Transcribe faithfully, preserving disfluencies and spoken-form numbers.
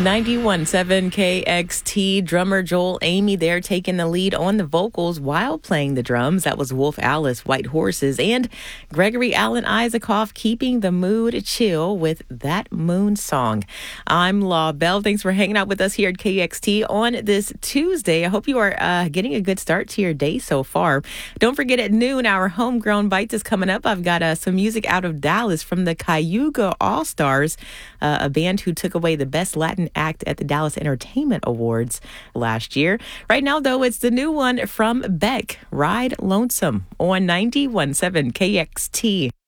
ninety-one point seven K X T drummer Joel Amy there taking the lead on the vocals while playing the drums. That was Wolf Alice, White Horses, and Gregory Alan Isaacoff keeping the mood chill with That Moon Song. I'm Law Bell. Thanks for hanging out with us here at K X T on this Tuesday. I hope you are uh, getting a good start to your day so far. Don't forget at noon, our Homegrown Bites is coming up. I've got uh, some music out of Dallas from the Cayuga All-Stars, uh, a band who took away the Best Latin Act at the Dallas Entertainment Awards last year. Right now, though, it's the new one from Beck, Ride Lonesome on ninety-one point seven K X T.